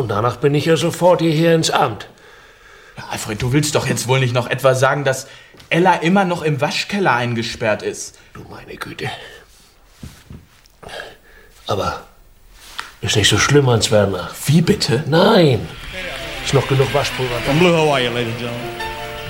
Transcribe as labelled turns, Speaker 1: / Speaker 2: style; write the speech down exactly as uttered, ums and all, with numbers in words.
Speaker 1: Und danach bin ich ja sofort hierher ins Amt.
Speaker 2: Ja, Alfred, du willst doch jetzt wohl nicht noch etwa sagen, dass Ella immer noch im Waschkeller eingesperrt ist.
Speaker 1: Du meine Güte. Aber ist nicht so schlimm, Hans Werner.
Speaker 2: Wie bitte?
Speaker 1: Nein. Ist noch genug Waschpulver da.
Speaker 3: From Blue Hawaii, ladies and gentlemen.